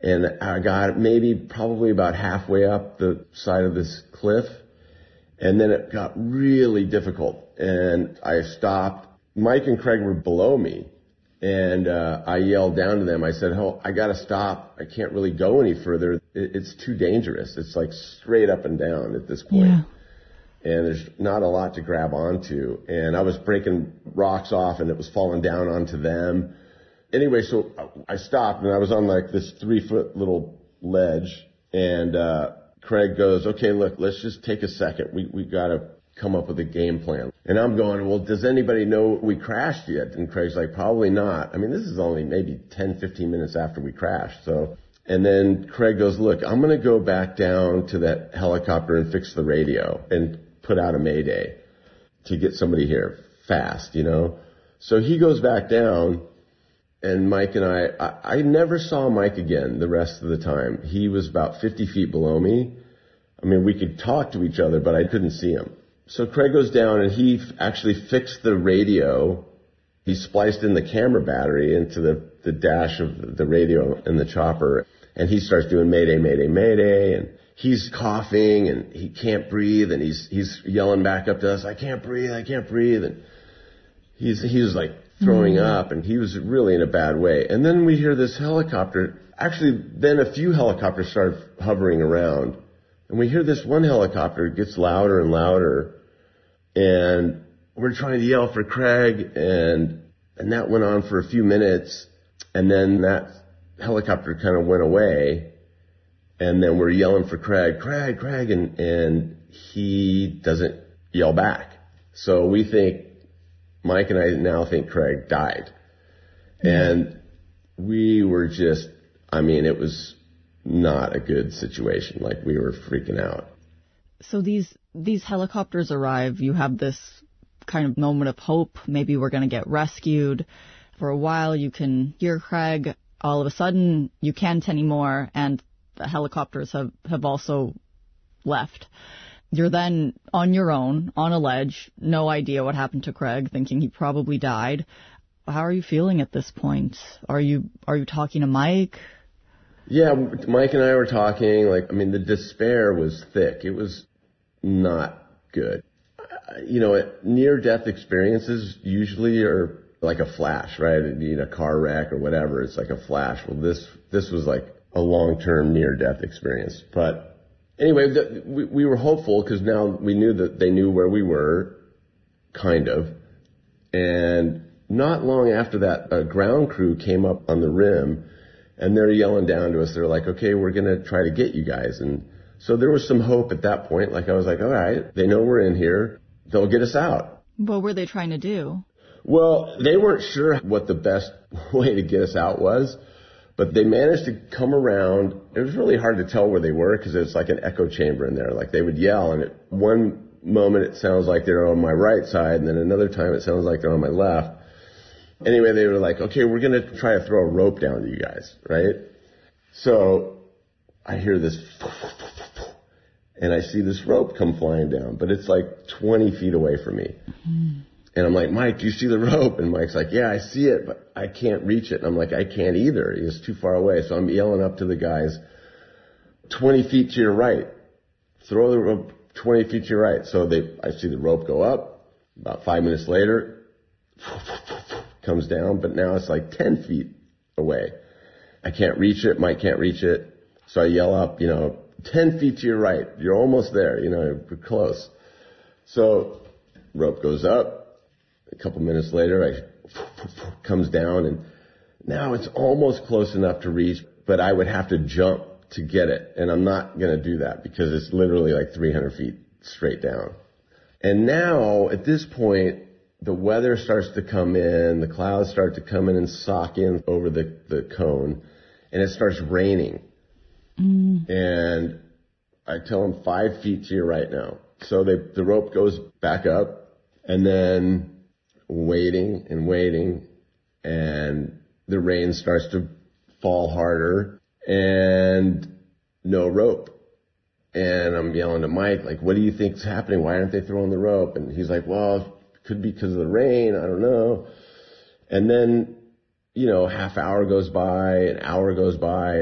And I got probably about halfway up the side of this cliff. And then it got really difficult. And I stopped. Mike and Craig were below me. And I yelled down to them. I said, "Oh, I got to stop. I can't really go any further. It's too dangerous. It's like straight up and down at this point. Yeah. And there's not a lot to grab onto." And I was breaking rocks off and it was falling down onto them. Anyway, so I stopped and I was on like this 3-foot little ledge. And Craig goes, "Okay, look, let's just take a second. We got to come up with a game plan." And I'm going, "Well, does anybody know we crashed yet?" And Craig's like, "Probably not. I mean, this is only maybe 10, 15 minutes after we crashed." So, and then Craig goes, "Look, I'm going to go back down to that helicopter and fix the radio and put out a mayday to get somebody here fast, you know?" So he goes back down, and Mike and I never saw Mike again the rest of the time. He was about 50 feet below me. I mean, we could talk to each other, but I couldn't see him. So Craig goes down and he actually fixed the radio. He spliced in the camera battery into the dash of the radio in the chopper. And he starts doing mayday, mayday, mayday. And he's coughing and he can't breathe. And he's yelling back up to us, "I can't breathe, I can't breathe." And he was like throwing up and he was really in a bad way. And then we hear this helicopter. Actually, then a few helicopters started hovering around. And we hear this one helicopter gets louder and louder. And we're trying to yell for Craig, and that went on for a few minutes, and then that helicopter kind of went away, and then we're yelling for Craig, and he doesn't yell back. So Mike and I now think Craig died. And we were it was not a good situation. Like, we were freaking out. So these helicopters arrive, you have this kind of moment of hope, maybe we're going to get rescued. For a while you can hear Craig, all of a sudden you can't anymore, and the helicopters have also left. You're then on your own, on a ledge, no idea what happened to Craig, thinking he probably died. How are you feeling at this point? Are you talking to Mike? Yeah, Mike and I were talking. The despair was thick. It was not good. Near-death experiences usually are like a flash, right? A car wreck or whatever, it's like a flash. Well, this was like a long-term near-death experience. But anyway, we were hopeful because now we knew that they knew where we were, kind of. And not long after that, a ground crew came up on the rim, and they're yelling down to us. They're like, "Okay, we're going to try to get you guys." And so there was some hope at that point. I was like, all right, they know we're in here. They'll get us out. What were they trying to do? Well, they weren't sure what the best way to get us out was, but they managed to come around. It was really hard to tell where they were because it's like an echo chamber in there. Like, they would yell, and at one moment it sounds like they're on my right side, and then another time it sounds like they're on my left. Anyway, they were like, "Okay, we're going to try to throw a rope down to you guys," right? So I hear this, and I see this rope come flying down, but it's like 20 feet away from me. Mm-hmm. And I'm like, "Mike, do you see the rope?" And Mike's like, "Yeah, I see it, but I can't reach it." And I'm like, "I can't either. It's too far away." So I'm yelling up to the guys, 20 feet to your right. Throw the rope 20 feet to your right. So I see the rope go up. About 5 minutes later, comes down, but now it's like 10 feet away. I can't reach it. Mike can't reach it. So I yell up, 10 feet to your right. You're almost there. We're close. So rope goes up. A couple minutes later, comes down, and now it's almost close enough to reach, but I would have to jump to get it. And I'm not going to do that because it's literally like 300 feet straight down. And now at this point, the weather starts to come in, the clouds start to come in and sock in over the cone, and it starts raining. Mm. And I tell them 5 feet to your right now. So the rope goes back up, and then waiting, and the rain starts to fall harder, and no rope. And I'm yelling to Mike, like, "What do you think's happening? Why aren't they throwing the rope?" And he's like, "Well, could be because of the rain. I don't know." And then, half hour goes by, an hour goes by,